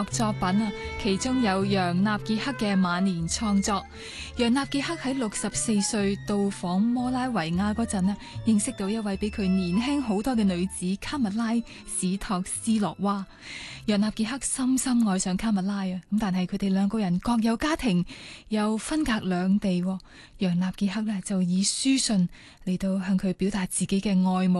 樂作品啊，其中有楊納傑克嘅晚年創作。楊納傑克喺64歲到訪摩拉維亞嗰陣呢，認識到一位比佢年輕好多嘅女子卡蜜拉史托斯洛娃。楊納傑克深深愛上卡蜜拉啊，咁但係佢哋兩個人各有家庭，又分隔兩地。楊納傑克呢就以書信嚟到向佢表達自己嘅愛慕。